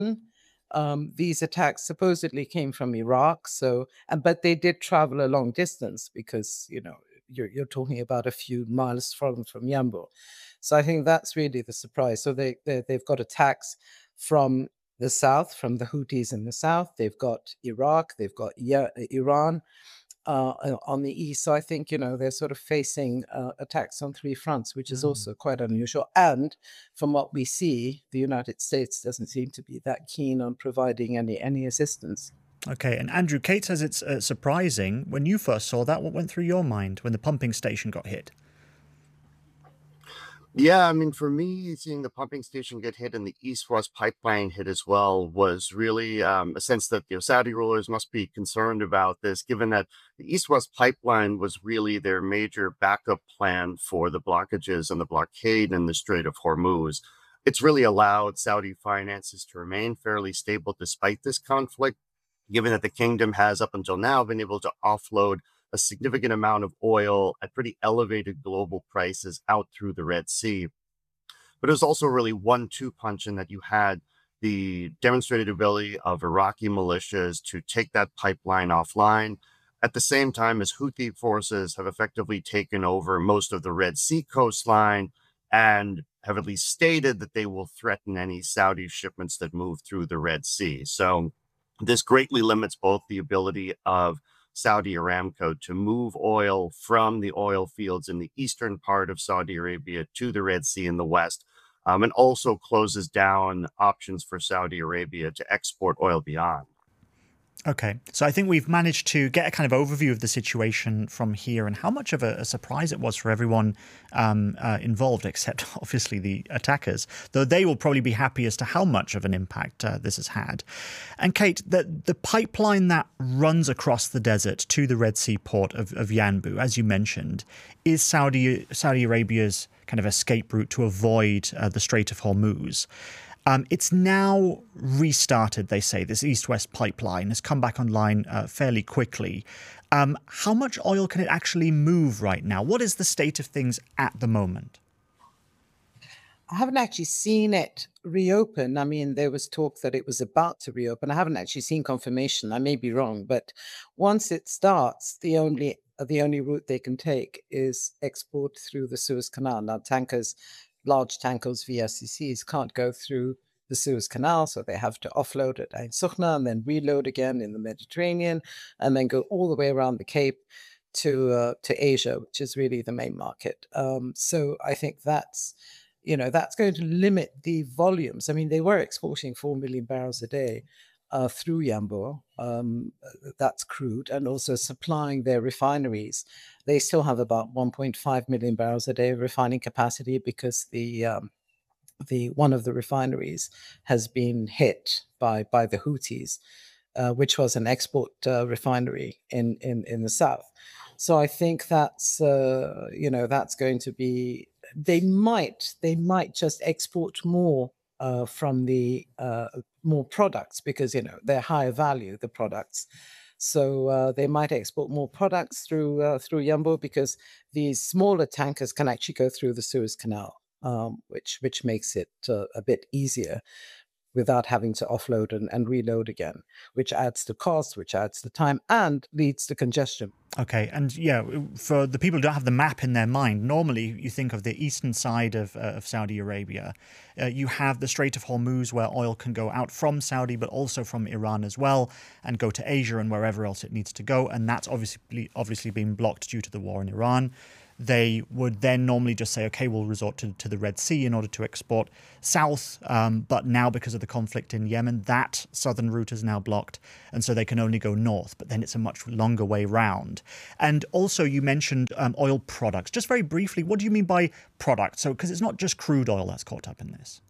These attacks supposedly came from Iraq, but they did travel a long distance because you're talking about a few miles from Yambo. So I think that's really the surprise. So they've got attacks from the south, from the Houthis in the south. They've got Iraq, they've got Iran on the east. So I think they're sort of facing attacks on three fronts, which is Mm. also quite unusual. And from what we see, the United States doesn't seem to be that keen on providing any assistance. Okay, and Andrew, Kate says it's surprising. When you first saw that, what went through your mind when the pumping station got hit? Yeah, I mean, for me, seeing the pumping station get hit and the East-West pipeline hit as well was really a sense that Saudi rulers must be concerned about this, given that the East-West pipeline was really their major backup plan for the blockages and the blockade in the Strait of Hormuz. It's really allowed Saudi finances to remain fairly stable despite this conflict, given that the kingdom has up until now been able to offload a significant amount of oil at pretty elevated global prices out through the Red Sea. But it was also really 1-2 punch in that you had the demonstrated ability of Iraqi militias to take that pipeline offline at the same time as Houthi forces have effectively taken over most of the Red Sea coastline and have at least stated that they will threaten any Saudi shipments that move through the Red Sea. So this greatly limits both the ability of Saudi Aramco to move oil from the oil fields in the eastern part of Saudi Arabia to the Red Sea in the west, and also closes down options for Saudi Arabia to export oil beyond. Okay, so I think we've managed to get a kind of overview of the situation from here and how much of a surprise it was for everyone involved, except obviously the attackers, though they will probably be happy as to how much of an impact this has had. And Kate, the pipeline that runs across the desert to the Red Sea port of Yanbu, as you mentioned, is Saudi Arabia's kind of escape route to avoid the Strait of Hormuz. It's now restarted, they say. This east-west pipeline has come back online fairly quickly. How much oil can it actually move right now? What is the state of things at the moment? I haven't actually seen it reopen. I mean, there was talk that it was about to reopen. I haven't actually seen confirmation. I may be wrong, but once it starts, the only route they can take is export through the Suez Canal. Now, large tankers, VLCCs, can't go through the Suez Canal, so they have to offload at Ain Sokhna and then reload again in the Mediterranean, and then go all the way around the Cape to Asia, which is really the main market. So I think that's going to limit the volumes. I mean, they were exporting 4 million barrels a day through Yambo. That's crude, and also supplying their refineries. They still have about 1.5 million barrels a day of refining capacity because the one of the refineries has been hit by the Houthis, which was an export refinery in the south. So I think that's going to be. They might just export more from the more products because they're higher value, the products. So they might export more products through Yambo because these smaller tankers can actually go through the Suez Canal, which makes it a bit easier without having to offload and reload again, which adds to cost, which adds to time, and leads to congestion. Okay, and yeah, for the people who don't have the map in their mind, normally you think of the eastern side of Saudi Arabia. You have the Strait of Hormuz where oil can go out from Saudi, but also from Iran as well, and go to Asia and wherever else it needs to go. And that's obviously been blocked due to the war in Iran. They would then normally just say, okay, we'll resort to the Red Sea in order to export south. But now, because of the conflict in Yemen, that southern route is now blocked. And so they can only go north. But then it's a much longer way round. And also, you mentioned oil products. Just very briefly, what do you mean by products? So, because it's not just crude oil that's caught up in this.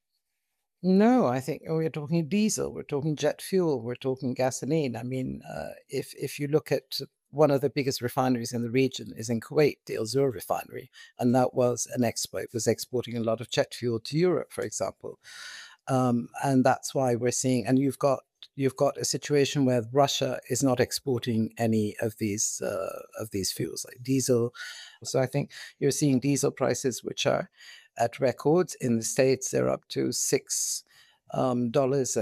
No, I think we're talking diesel, we're talking jet fuel, we're talking gasoline. I mean, if you look at one of the biggest refineries in the region is in Kuwait, the Al Zour refinery, and that was an export. It was exporting a lot of jet fuel to Europe, for example, and that's why we're seeing. And you've got a situation where Russia is not exporting any of these fuels like diesel. So I think you're seeing diesel prices which are at records in the States. They're up to $6 dollars